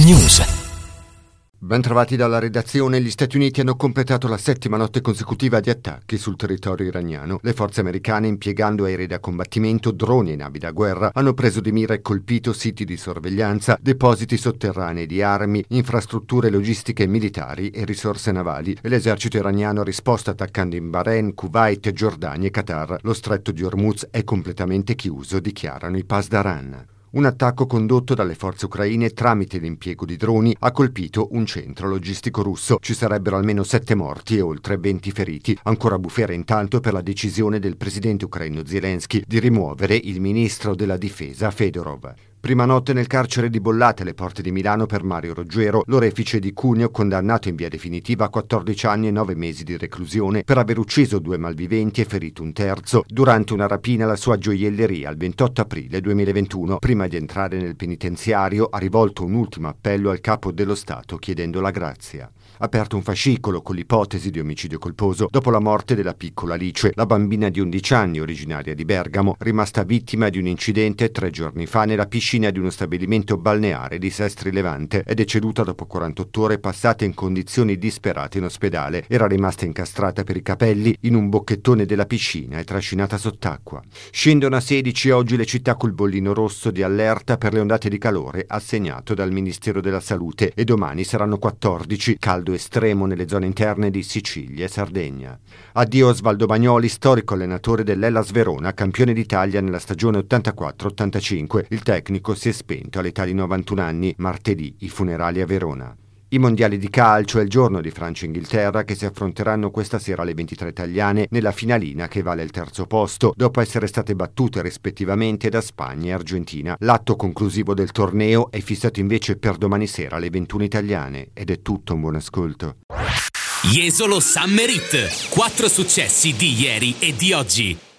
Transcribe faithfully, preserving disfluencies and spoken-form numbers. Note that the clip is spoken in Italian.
News. Bentrovati dalla redazione. Gli Stati Uniti hanno completato la settima notte consecutiva di attacchi sul territorio iraniano. Le forze americane, impiegando aerei da combattimento, droni e navi da guerra, hanno preso di mira e colpito siti di sorveglianza, depositi sotterranei di armi, infrastrutture logistiche militari e risorse navali. E l'esercito iraniano ha risposto attaccando in Bahrain, Kuwait, Giordania e Qatar. Lo stretto di Hormuz è completamente chiuso, dichiarano i Pasdaran. Un attacco condotto dalle forze ucraine tramite l'impiego di droni ha colpito un centro logistico russo. Ci sarebbero almeno sette morti e oltre venti feriti. Ancora bufera intanto per la decisione del presidente ucraino Zelensky di rimuovere il ministro della difesa Fedorov. Prima notte nel carcere di Bollate alle porte di Milano per Mario Ruggiero, l'orefice di Cuneo condannato in via definitiva a quattordici anni e nove mesi di reclusione per aver ucciso due malviventi e ferito un terzo durante una rapina alla sua gioielleria il ventotto aprile duemilaventuno. Prima di entrare nel penitenziario ha rivolto un ultimo appello al capo dello Stato chiedendo la grazia. Ha aperto un fascicolo con l'ipotesi di omicidio colposo dopo la morte della piccola Alice, la bambina di undici anni originaria di Bergamo, rimasta vittima di un incidente tre giorni fa nella piscina di uno stabilimento balneare di Sestri Levante. È deceduta dopo quarantotto ore passate in condizioni disperate in ospedale. Era rimasta incastrata per i capelli in un bocchettone della piscina e trascinata sott'acqua. Scendono a sedici oggi le città col bollino rosso di allerta per le ondate di calore assegnato dal Ministero della Salute e domani saranno quattordici, caldo estremo nelle zone interne di Sicilia e Sardegna. Addio Osvaldo Bagnoli, storico allenatore dell'Hellas Verona, campione d'Italia nella stagione ottantaquattro ottantacinque. Il tecnico si è spento all'età di novantuno anni. Martedì i funerali a Verona. I mondiali di calcio è il giorno di Francia e Inghilterra che si affronteranno questa sera alle ventitré italiane nella finalina che vale il terzo posto dopo essere state battute rispettivamente da Spagna e Argentina. L'atto conclusivo del torneo è fissato invece per domani sera alle ventuno italiane ed è tutto. Un buon ascolto. Jesolo Summer Hit. Quattro successi di ieri e di oggi.